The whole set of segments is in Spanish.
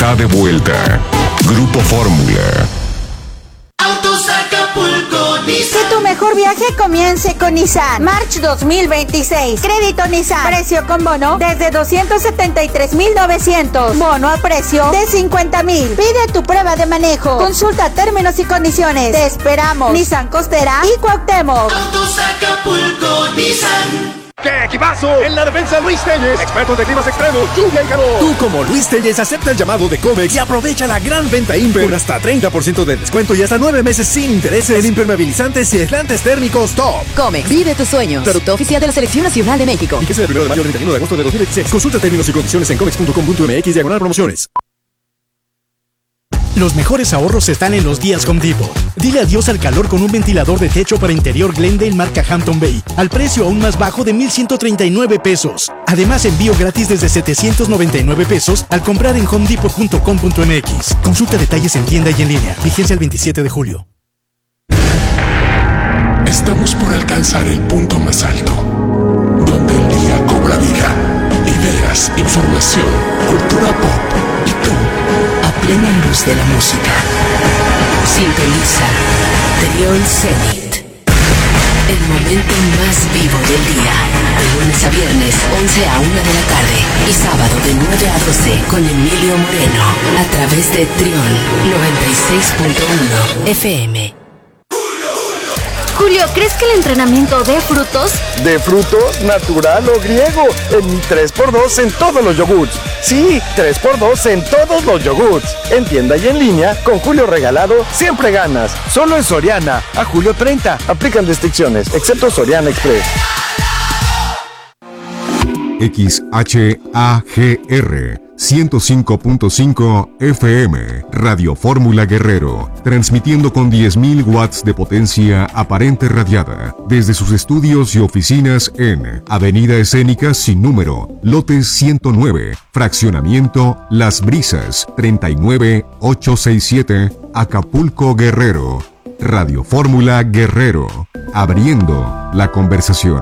está de vuelta. Grupo Fórmula. Autos Acapulco, Nissan. Que tu mejor viaje comience con Nissan. March 2026. Crédito Nissan. Precio con bono desde 273,900. Bono a precio de 50,000. Pide tu prueba de manejo. Consulta términos y condiciones. Te esperamos. Nissan Costera y Cuauhtémoc. Autos Acapulco, Nissan. ¡Qué equipazo! En la defensa Luis Telles, expertos de climas extremos, lluvia y calor. Tú como Luis Telles acepta el llamado de Comex y aprovecha la gran venta Imper con hasta 30% de descuento y hasta 9 meses sin intereses en impermeabilizantes y aislantes térmicos top. Comex, vive tus sueños. Producto oficial de la Selección Nacional de México. Y que sea del 1 de mayo al 31 de agosto de 2016. Consulta términos y condiciones en comex.com.mx/promociones. Los mejores ahorros están en los días Home Depot. Dile adiós al calor con un ventilador de techo para interior Glendale marca Hampton Bay, al precio aún más bajo de $1,139. Además, envío gratis desde $799 al comprar en homedepot.com.mx. Consulta detalles en tienda y en línea. Vigencia el 27 de julio. Estamos por alcanzar el punto más alto, donde el día cobra vida. Ideas, información, cultura pop y tú, a plena luz de la música. Sintoniza Trión Zenit. El momento más vivo del día. De lunes a viernes, 11 a 1 de la tarde. Y sábado de 9 a 12 con Emilio Moreno. A través de Trión 96.1 FM. Julio, ¿crees que el entrenamiento dé frutos? ¿De frutos, natural o griego? En mi 3x2 en todos los yogurts. Sí, 3x2 en todos los yogurts. En tienda y en línea, con Julio regalado, siempre ganas. Solo en Soriana, a julio 30. Aplican restricciones, excepto Soriana Express. XHAGR 105.5 FM, Radio Fórmula Guerrero, transmitiendo con 10.000 watts de potencia aparente radiada, desde sus estudios y oficinas en Avenida Escénica sin número, lote 109, fraccionamiento Las Brisas, 39867, Acapulco, Guerrero. Radio Fórmula Guerrero, abriendo la conversación.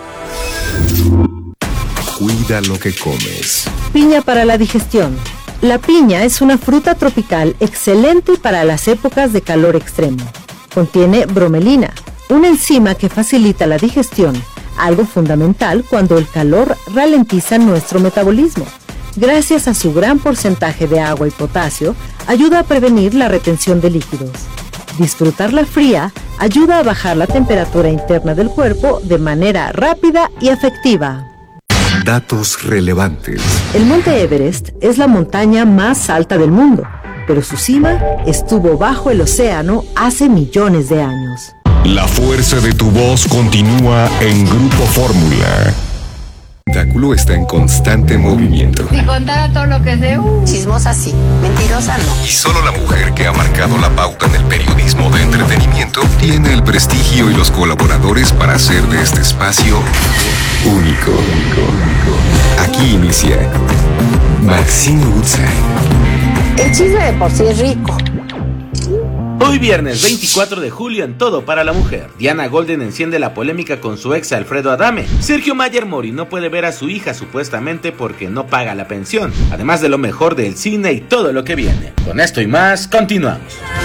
Cuida lo que comes. Piña para la digestión. La piña es una fruta tropical excelente para las épocas de calor extremo. Contiene bromelina, una enzima que facilita la digestión, algo fundamental cuando el calor ralentiza nuestro metabolismo. Gracias a su gran porcentaje de agua y potasio, ayuda a prevenir la retención de líquidos. Disfrutarla fría ayuda a bajar la temperatura interna del cuerpo de manera rápida y efectiva. Datos relevantes. El monte Everest es la montaña más alta del mundo, pero su cima estuvo bajo el océano hace millones de años. La fuerza de tu voz continúa en Grupo Fórmula. El espectáculo está en constante movimiento. Si contara todo lo que sé, chismosa sí, mentirosa no. Y solo la mujer que ha marcado la pauta en el periodismo de entretenimiento tiene el prestigio y los colaboradores para hacer de este espacio único. Aquí inicia Maxine Goodside. El chisme de por sí es rico. Hoy viernes 24 de julio en Todo para la Mujer, Diana Golden enciende la polémica con su ex Alfredo Adame. Sergio Mayer Mori no puede ver a su hija supuestamente porque no paga la pensión, además de lo mejor del cine y todo lo que viene. Con esto y más, continuamos.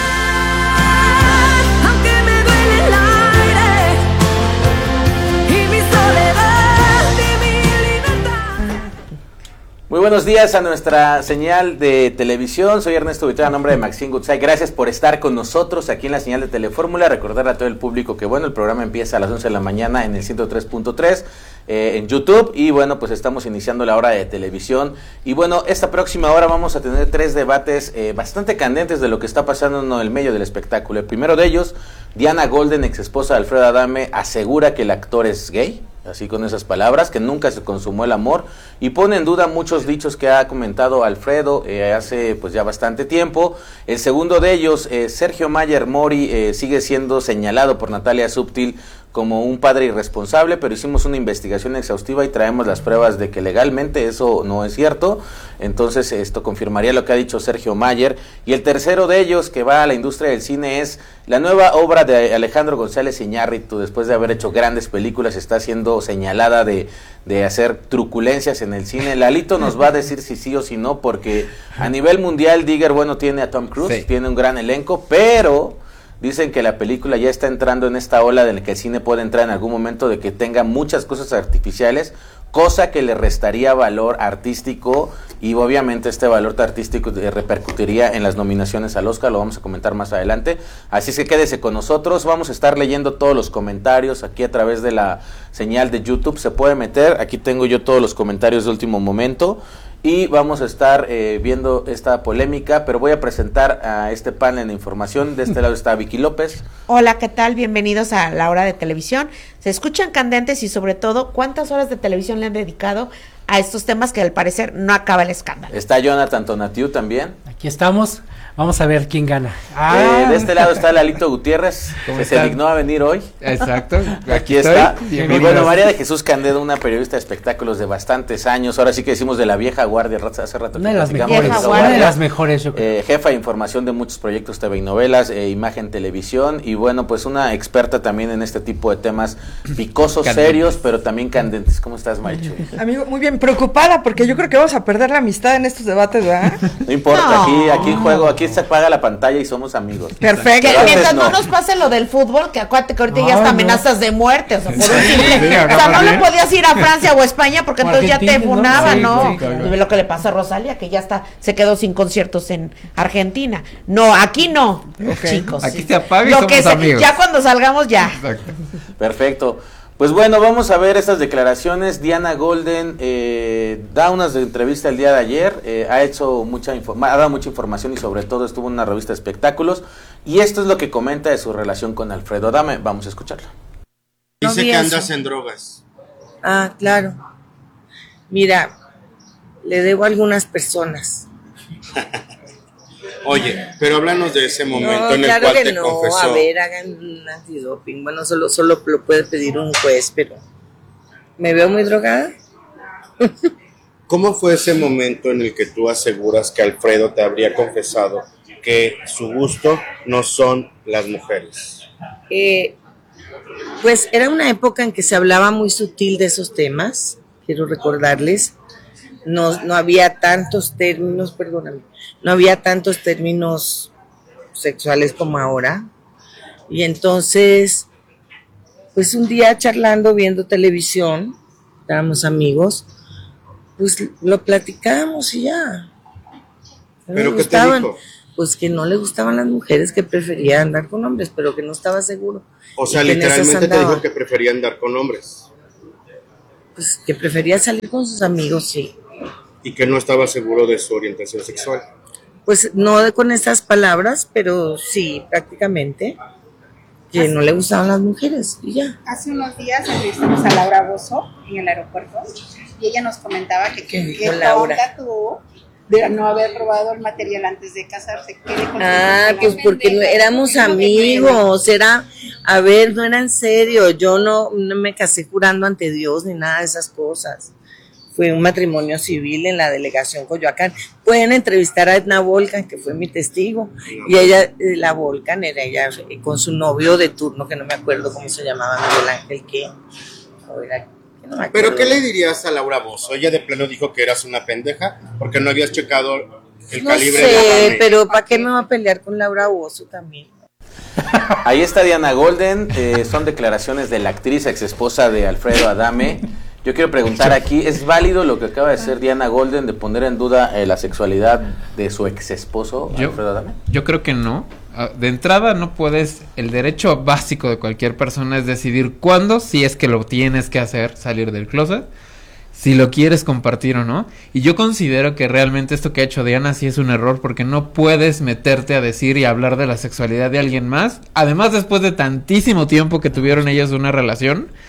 Muy buenos días a nuestra señal de televisión. Soy Ernesto Buitrago, a nombre de Maxine Goodside. Gracias por estar con nosotros aquí en la señal de Telefórmula. Recordar a todo el público que, bueno, el programa empieza a las 11 de la mañana en el 103.3 en YouTube. Y, bueno, pues estamos iniciando la hora de televisión. Y, bueno, esta próxima hora vamos a tener 3 debates bastante candentes de lo que está pasando en el medio del espectáculo. El primero de ellos, Diana Golden, ex esposa de Alfredo Adame, asegura que el actor es gay. Así con esas palabras, que nunca se consumó el amor, y pone en duda muchos dichos que ha comentado Alfredo hace pues ya bastante tiempo. El segundo de ellos, Sergio Mayer Mori, sigue siendo señalado por Natalia Subtil como un padre irresponsable, pero hicimos una investigación exhaustiva y traemos las pruebas de que legalmente eso no es cierto. Entonces esto confirmaría lo que ha dicho Sergio Mayer. Y el tercero de ellos que va a la industria del cine es la nueva obra de Alejandro González Iñárritu. Después de haber hecho grandes películas, está siendo señalada de hacer truculencias en el cine. Lalito nos va a decir si sí o si no, porque a nivel mundial Digger, bueno, tiene a Tom Cruise, tiene un gran elenco, pero dicen que la película ya está entrando en esta ola de la que el cine puede entrar en algún momento, de que tenga muchas cosas artificiales, cosa que le restaría valor artístico, y obviamente este valor artístico repercutiría en las nominaciones al Oscar. Lo vamos a comentar más adelante, así es que quédese con nosotros. Vamos a estar leyendo todos los comentarios aquí a través de la señal de YouTube. Se puede meter, aquí tengo yo todos los comentarios de último momento, y vamos a estar viendo esta polémica, pero voy a presentar a este panel de información. De este lado está Vicky López. Hola, ¿qué tal? Bienvenidos a La Hora de Televisión. Se escuchan candentes y sobre todo, ¿cuántas horas de televisión le han dedicado a estos temas que al parecer no acaba el escándalo? Está Jonathan Tonatiu también. Aquí estamos. Vamos a ver quién gana. De este lado está Lalito Gutiérrez, que se dignó a venir hoy. Exacto. Aquí está. Y bueno, María de Jesús Candedo, una periodista de espectáculos de bastantes años. Ahora sí que decimos de la vieja guardia, hace rato. Una de las mejores, yo creo. Jefa de información de muchos proyectos TV y novelas, Imagen Televisión. Y bueno, pues una experta también en este tipo de temas picosos, serios, pero también candentes. ¿Cómo estás, Marichu? Amigo, muy bien, preocupada porque yo creo que vamos a perder la amistad en estos debates, ¿verdad? No importa, aquí juego, aquí se apaga la pantalla y somos amigos. Perfecto. Que mientras no nos pase lo del fútbol, que acuérdate que ahorita ya hasta amenazas de muerte, o sea, por un simple, o sea, no le podías ir a Francia o España porque entonces ya te funaban, ¿no? Lo que le pasa a Rosalía, que ya se quedó sin conciertos en Argentina. No, aquí no, chicos. Aquí se apaga y somos amigos. Ya cuando salgamos ya. Exacto. Perfecto. Pues bueno, vamos a ver estas declaraciones. Diana Golden da unas entrevistas el día de ayer, ha dado mucha información y sobre todo estuvo en una revista de espectáculos, y esto es lo que comenta de su relación con Alfredo Adame. Vamos a escucharla. Dice que andas en drogas. Ah, claro. Mira, le debo a algunas personas. Oye, pero háblanos de ese momento en el claro cual que te confesó. A ver, hagan un antidoping. Bueno, solo lo puede pedir un juez, pero ¿me veo muy drogada? ¿Cómo fue ese momento en el que tú aseguras que Alfredo te habría confesado que su gusto no son las mujeres? Pues era una época en que se hablaba muy sutil de esos temas, quiero recordarles. No había tantos términos, perdóname, no había tantos términos sexuales como ahora. Y entonces, pues un día charlando, viendo televisión, estábamos amigos, pues lo platicamos y ya. ¿Pero qué te dijo? Pues que no le gustaban las mujeres, que prefería andar con hombres, pero que no estaba seguro. O sea, literalmente te dijo que prefería andar con hombres. Pues que prefería salir con sus amigos, sí. Y que no estaba seguro de su orientación sexual. Pues no con esas palabras, pero sí, prácticamente, que no le gustaban las mujeres y ya. Hace unos días entrevistamos a Laura Bozzo en el aeropuerto y ella nos comentaba que tonta tú de no haber probado el material antes de casarse. Pues porque éramos amigos, a ver, no era en serio, yo no me casé jurando ante Dios ni nada de esas cosas. Fue un matrimonio civil en la delegación Coyoacán. Pueden entrevistar a Edna Volcan, que fue mi testigo, y ella, la Volcan, era ella con su novio de turno, que no me acuerdo cómo se llamaba, Miguel Ángel, no me acuerdo. ¿Pero qué le dirías a Laura Bozzo? Ella de pleno dijo que eras una pendeja, porque no habías checado el calibre de la carne. Pero ¿para qué me va a pelear con Laura Bozzo también? Ahí está Diana Golden, son declaraciones de la actriz ex esposa de Alfredo Adame. Yo quiero preguntar aquí, ¿es válido lo que acaba de hacer Diana Golden de poner en duda la sexualidad de su ex esposo, Alfredo Adame? Yo creo que no. De entrada no puedes, el derecho básico de cualquier persona es decidir cuándo, si es que lo tienes que hacer, salir del closet, si lo quieres compartir o no. Y yo considero que realmente esto que ha hecho Diana sí es un error, porque no puedes meterte a decir y hablar de la sexualidad de alguien más. Además, después de tantísimo tiempo que tuvieron ellos una relación,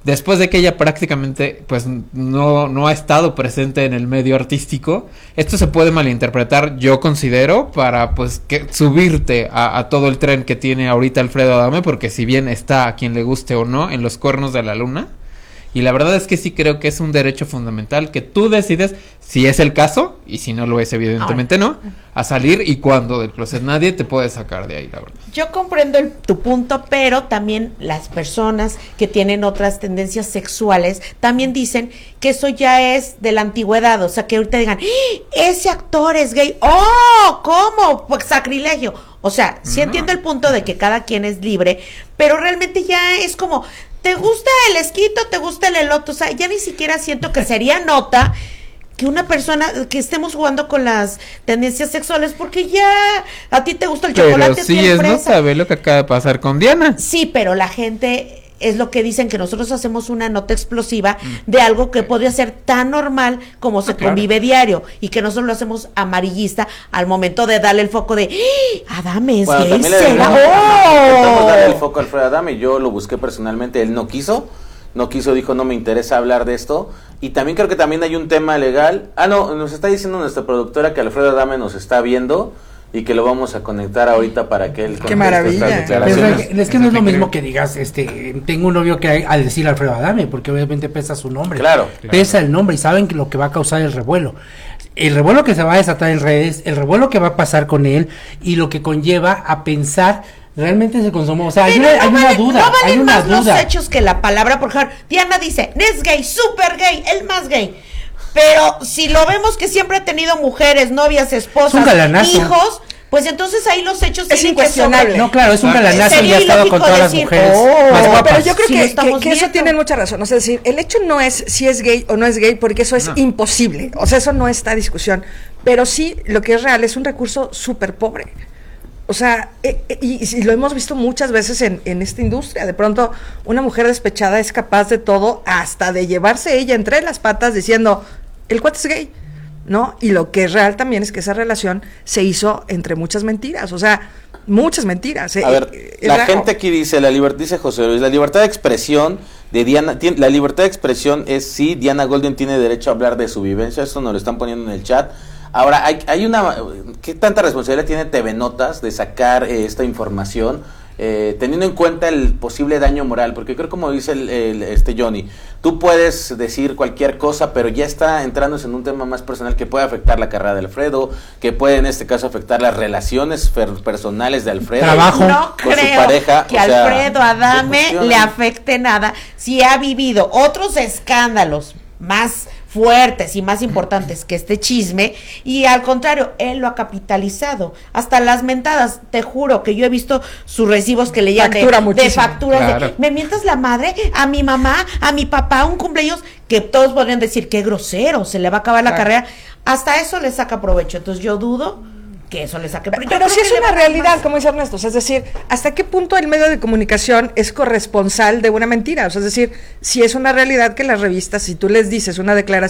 después de que ella prácticamente pues no ha estado presente en el medio artístico, esto se puede malinterpretar, yo considero, para pues subirte a todo el tren que tiene ahorita Alfredo Adame, porque si bien está, a quien le guste o no, en los cuernos de la luna, y la verdad es que sí creo que es un derecho fundamental que tú decides si es el caso, y si no lo es evidentemente no, a salir, y cuando del closet nadie te puede sacar de ahí, la verdad. Yo comprendo tu punto, pero también las personas que tienen otras tendencias sexuales también dicen que eso ya es de la antigüedad, o sea, que ahorita digan, ese actor es gay, ¡oh! ¿Cómo? Pues sacrilegio. O sea, sí entiendo el punto de que cada quien es libre, pero realmente ya es como, ¿te gusta el esquito? ¿Te gusta el elote? O sea, ya ni siquiera siento que sería nota que una persona, que estemos jugando con las tendencias sexuales, porque ya a ti te gusta el chocolate. Pero sí es no saber lo que acaba de pasar con Diana. Sí, pero la gente, es lo que dicen, que nosotros hacemos una nota explosiva de algo que podría ser tan normal como se convive diario, y que nosotros lo hacemos amarillista al momento de darle el foco de Adame es gay, será. Intentamos darle el foco a Alfredo Adame, yo lo busqué personalmente, él no quiso, dijo no me interesa hablar de esto, y también creo que también hay un tema legal. Nos está diciendo nuestra productora que Alfredo Adame nos está viendo y que lo vamos a conectar ahorita para que él conteste. ¡Qué maravilla! Pero es que no es lo mismo que digas, tengo un novio, que al decir Alfredo Adame, porque obviamente pesa su nombre. Claro. Pesa el nombre y saben que lo que va a causar el revuelo. El revuelo que se va a desatar en redes, el revuelo que va a pasar con él y lo que conlleva a pensar realmente se consumó. O sea, hay una duda. No valen hay una más duda. los hechos que la palabra. Por ejemplo, Diana dice, es gay, súper gay, el más gay. Pero si lo vemos que siempre ha tenido mujeres, novias, esposas, hijos, pues entonces ahí los hechos es incuestionable. No, claro, es un galanazo y ha estado con todas las mujeres más guapas. Pero yo creo que eso tiene mucha razón. O sea, es decir, el hecho no es si es gay o no es gay, porque eso es imposible. O sea, eso no está discusión. Pero sí, lo que es real es un recurso súper pobre. O sea, y lo hemos visto muchas veces en esta industria. De pronto, una mujer despechada es capaz de todo, hasta de llevarse ella entre las patas diciendo, el cuate es gay, ¿no? Y lo que es real también es que esa relación se hizo entre muchas mentiras, o sea, muchas mentiras. A ver, la gente aquí dice, dice José Luis, la libertad de expresión de Diana, la libertad de expresión es sí, Diana Golden tiene derecho a hablar de su vivencia, esto nos lo están poniendo en el chat. Ahora, hay una, ¿qué tanta responsabilidad tiene TV Notas de sacar esta información? Teniendo en cuenta el posible daño moral, porque creo, como dice Johnny, tú puedes decir cualquier cosa, pero ya está entrándose en un tema más personal que puede afectar la carrera de Alfredo, que puede en este caso afectar las relaciones personales de Alfredo, trabajo no con creo su pareja, que Alfredo Adame le afecte nada si ha vivido otros escándalos más fuertes y más importantes que este chisme, y al contrario, él lo ha capitalizado, hasta las mentadas. Te juro que yo he visto sus recibos que le llegan de facturas, claro. Me mientas la madre, a mi mamá, a mi papá, un cumpleaños, que todos podrían decir, qué grosero, se le va a acabar la carrera, hasta eso le saca provecho. Entonces yo dudo que eso le saque provecho. Pero sí es una realidad, como dice Ernesto, o sea, es decir, ¿hasta qué punto el medio de comunicación es corresponsal de una mentira? O sea, es decir, si es una realidad que las revistas, si tú les dices una declaración